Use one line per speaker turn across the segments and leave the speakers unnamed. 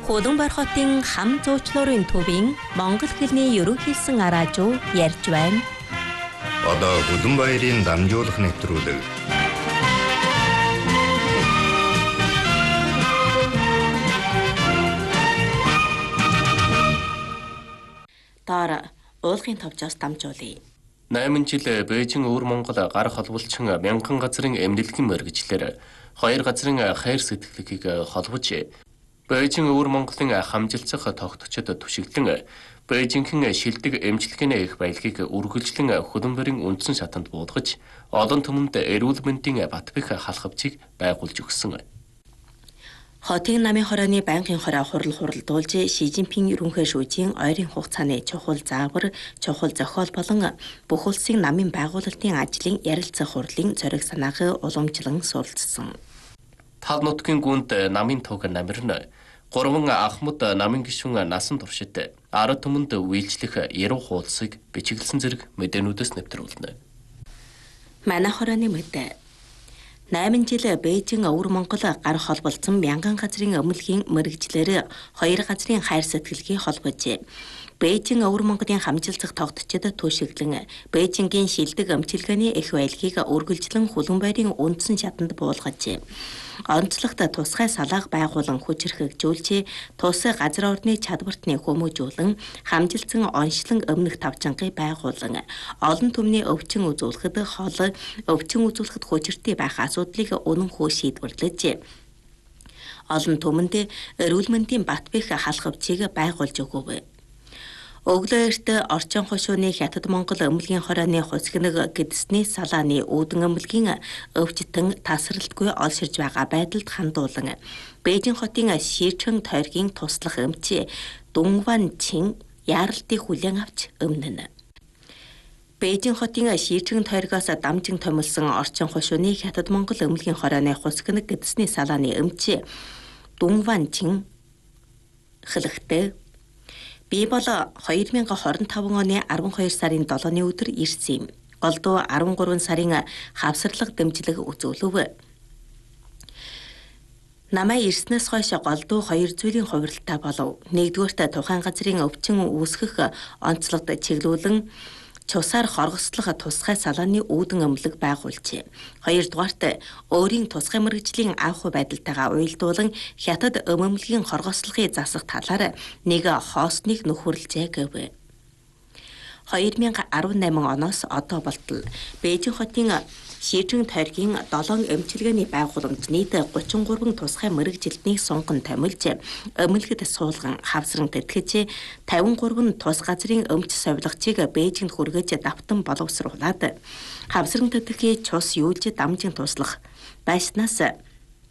Хөдөнбөр хотын хам зуучлуурын төвийн Монгол хэлний ерөнхийсэн араажуу ярьж байна.
Одоо Хөдөнбаярын дамжуулах нэвтрүүлэг.
Доор уулгын товчоос дамжуулъя.
8 жил Бээжин өвөр Монгол гар холболчин мянган газрын эмнэлгийн мөргөжлөөр 2 газрын хайр сэтгэлийг холбож Бээжин өвөр Монголын хамжилцах тогтцод түшиглэн Бээжинхэн шилдэг эмчилгээний их баялагийг үргэлжлэн Хөдөнбөрийн үндсэн шатанд буулгаж олон түмэнд эрүүл мэндийн бат бэх халахвчийг байгуулж өгсөн.
Хотын намын хорооны байнгын хороо хуралдуулж Ши Жинпинг ерөнхий шүүжийн ойрын хугацааны чухал заавар, чухал зохиол болон бүх улсын намын байгуулалтын ажлын ярилцах хурлын зориг санааг уламжлан суралцсан.
Тал нутгийн гүнд намын туг намирна 3 ахмад намын гишүүн насан туршид ард түмэнд үйлчлэх яруу хуудсыг бичиглсэн зэрэг мэдээнүүдээс нэвтрүүлнэ.
Манай хорооны мэдээ 8 жил Бээжин өвөр Монгол гар холболцсон мянган газрын өмнөгийн мэрэгчлэр 2 газрын хайр сэтгэлгийг холбож Бээжин өвөр Монголын хамжилцах тогтцод түшиглэн Бээжингийн шилдэг эмчилгээний их баялагийг үргэлжлэн Хөдөнбаярын үндсэн шатанд буулгаж онцлогт тусгай салааг байгуулан хүчрхэгжүүлж тус газар орны чадвартны хүмүүжүүлэн хамжилсан онцлон өмнөх тавчангийн байгуулан олон түмний өвчин үзүүлэхэд хол өвчин үзүүлэхэд хүчиртэй байх асуудлыг үнэнхүү шийдвэрлэж олон түмэнд эрүүл мэндийн бат бэх халахвчийг байгуулж өгөв. Өглөөөрт орчин хошууны Хятад Монгол эмнэлгийн хорооны хусгинэг гэдэсний салааны үүдэн эмнэлгийн өвчтөн тасралтгүй олширж байгаа байдалд хандуулан Бээжин хотын Шичэн тойргийн туслах эмч Дүнван Чин яаралтыг хүлээн авч өмнөнө. Бээжин хотын Шичэн тойргоос дамжин томилсон орчин хошууны Хятад Монгол эмнэлгийн хорооны хусгинэг гэдэсний салааны эмч Дүнван Чин хэлэхдээ би бол 2025 оны 12 сарын 7-ны өдөр ирсэн юм. Голдуу 13 сарын хавсарлага дэмжлэг үзүүлв. Намаа ирснээс хойш голдуу 2 зүйлийн хувиралтай болов. Нэгдүгээрт тухайн газрын өвчин үүсгэх онцлогт чиглүүлэн чусаар хоргослох тусгай салааны үүдэн эмнэлэг байгуулжээ. Хоёрдугаарт өөрийн тусгай мэргэжлийн анх байдалтайгаа уялдуулан Хятад эмнэлгийн хоргослохын засах талаар нэг хоосныг нөхөрлөжээ гэв. 2018 оноос одоо болтол Бээжин хотын Шичэн тойргийн 7 эмчилгээний байгууламж нийт 33 тусгай мэргэжилтнийг сунган томилж эмнэлгэд суулган хавсран тэтгэж 53 тус газрын эмч совилгочийг Бээжинд хүргэж давтан боловсруулад хавсран тэтгэхийн цус юулж дамжин туслах байснаас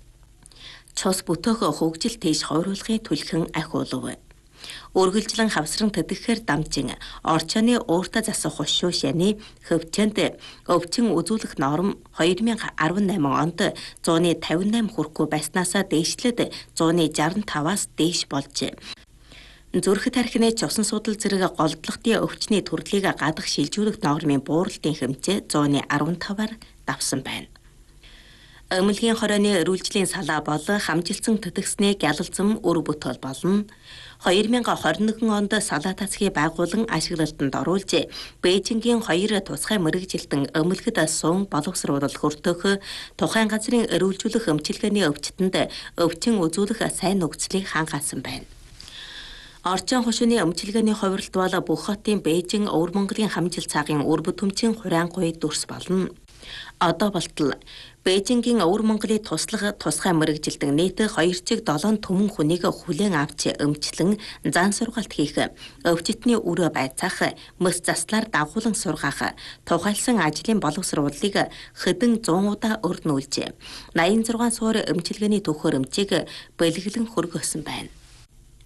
цус бүтөөх хөгжил тийш хойруулахын түлхэн ахиулв. Үргэлжлэн хавсран тэтгэхээр дамжин орчооны ууртаа засах хошуу шаны хөвчөнд өвчин үзүүлэх норм 2018 онд 158 хүрэхгүй байснаасаа дээшлээд 165-аас дээш болж зүрх тархины цусан судал зэрэг голдлогтын өвчний төрлийг гадах шилжүүлэх нормын бууралтын хэмжээ 115-аар давсан байна. Эмнэлгийн хорооны эрүүлжлийн салаа бол хамжилсан тэтгэснээ гялалзам өр бүтэл болно. 2021 онд салаа тасхийг байгуулан ашиглалтанд оруулж Бээжингийн 2 тусгай мэргэжилтэн эмнэлгэд сун боловсруулалт хүртэх тухайн газрын эрүүлжүүлэх эмчилгээний өвчтөнд өвчин үзүүлэх сайн нөхцөлийг хангасан байна. Орчин хошууны эмчилгээний хувиралт бол бүх хотын Бээжин өвөр Монголын хамжилт цагийн үр бүтэмжийн хураангуй дүрс болно. Одоо болтол Бээжингийн өвөр Монголын туслах тусгай мэргэжилтэн нийт 2.7 түмэн хүнийг хүлээн авч эмчлэн зан сургаалт хийх, өвчтний өрөө байцаах, мөс заслаар дагуулan сургаах, тухайлсан ажлын боловсруулалтыг хэдэн 100 удаа өрнүүлж 86 суур эмчилгээний төхөөр эмчийг бэлгэлэн хөргөсөн байна.